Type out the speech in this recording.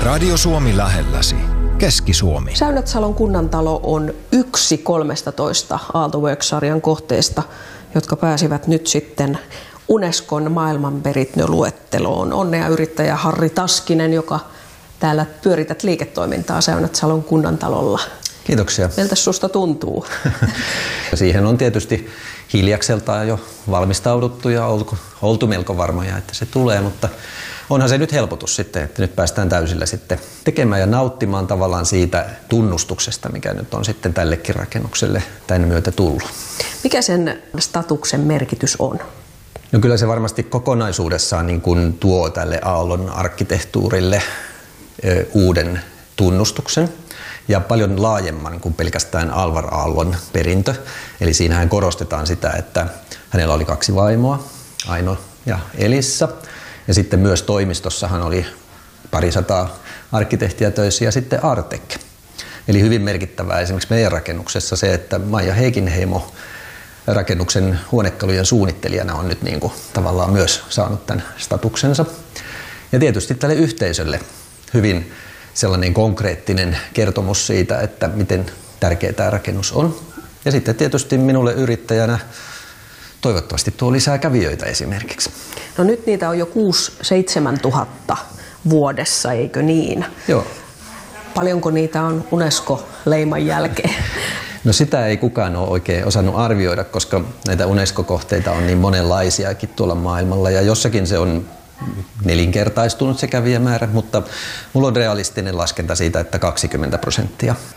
Radio Suomi lähelläsi. Keski-Suomi. Säynätsalon kunnantalo on yksi 13 Aalto-Works-sarjan kohteesta, jotka pääsivät nyt sitten Unescon maailmanperintöluetteloon. Onnea yrittäjä Harri Taskinen, joka täällä pyörität liiketoimintaa Säynätsalon kunnantalolla. Kiitoksia. Miltä susta tuntuu? Siihen on tietysti hiljakseltaan jo valmistauduttu ja oltu melko varmoja, että se tulee, mutta onhan se nyt helpotus sitten, että nyt päästään täysillä sitten tekemään ja nauttimaan tavallaan siitä tunnustuksesta, mikä nyt on sitten tällekin rakennukselle tämän myötä tullut. Mikä sen statuksen merkitys on? No kyllä se varmasti kokonaisuudessaan niin kuin tuo tälle Aallon arkkitehtuurille uuden tunnustuksen ja paljon laajemman kuin pelkästään Alvar Aallon perintö. Eli siinähän korostetaan sitä, että hänellä oli 2 vaimoa, Aino ja Elissa. Ja sitten myös toimistossahan oli 200 arkkitehtiä töissä ja sitten Artek. Eli hyvin merkittävää esimerkiksi meidän rakennuksessa se, että Maija Heikinheimo rakennuksen huonekalujen suunnittelijana on nyt niin kuin tavallaan myös saanut tämän statuksensa. Ja tietysti tälle yhteisölle hyvin sellainen konkreettinen kertomus siitä, että miten tärkeä tämä rakennus on. Ja sitten tietysti minulle yrittäjänä toivottavasti tuo lisää kävijöitä esimerkiksi. No nyt niitä on jo 6-7 tuhatta vuodessa, eikö niin? Joo. Paljonko niitä on UNESCO-leiman jälkeen? No sitä ei kukaan ole oikein osannut arvioida, koska näitä UNESCO-kohteita on niin monenlaisiakin tuolla maailmalla ja jossakin se on 4-kertaistunut se kävijämäärä, mutta mulla on realistinen laskenta siitä, että 20%.